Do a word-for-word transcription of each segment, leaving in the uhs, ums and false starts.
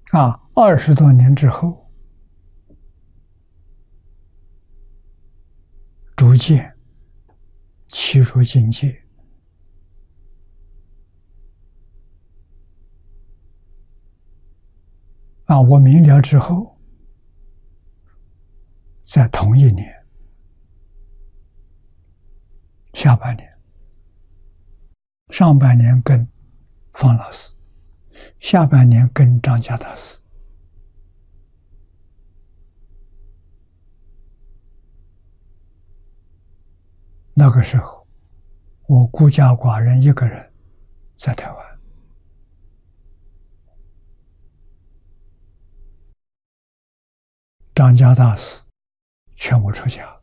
啊，二十多年之后，逐渐契入境界。啊，我明了之后，在同一年下半年，上半年跟方老师，下半年跟张家大师。那个时候，我孤家寡人一个人在台湾。张家大师劝我出家，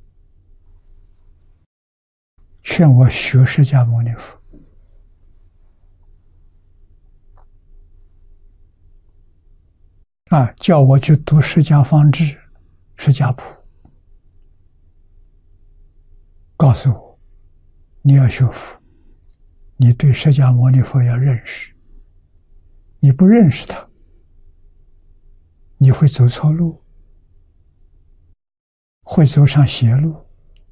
劝我学释迦牟尼佛。啊，叫我去读释迦方志、释迦谱，告诉我，你要学佛，你对释迦牟尼佛要认识，你不认识他，你会走错路，会走上邪路，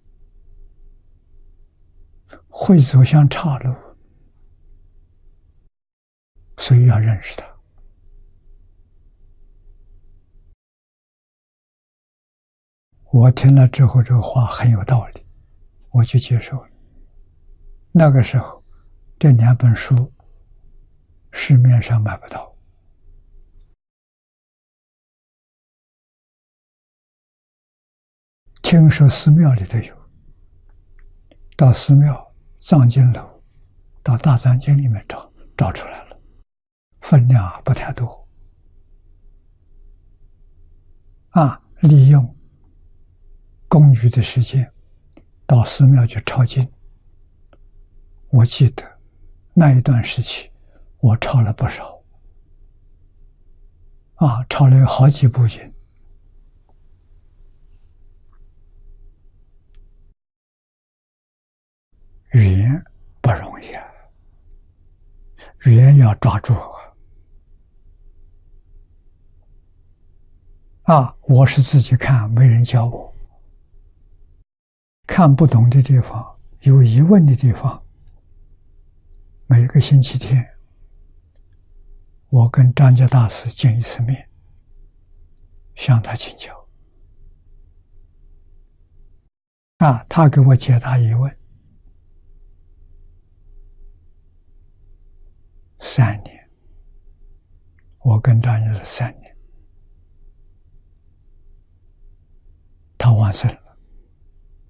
会走向岔路，所以要认识他。我听了之后，这个话很有道理，我就接受了。那个时候，这两本书市面上买不到，听说寺庙里头有，到寺庙藏经楼，到大藏经里面找，找出来了，分量不太多。啊，利用公余的时间到寺庙去抄经。我记得那一段时期，我抄了不少，啊，抄了有好几部经。语言不容易啊，语言要抓住啊！啊，我是自己看，没人教我。看不懂的地方，有疑问的地方，每个星期天，我跟张家大师见一次面，向他请教。啊，他给我解答疑问。三年，我跟张家是三年，他往生了。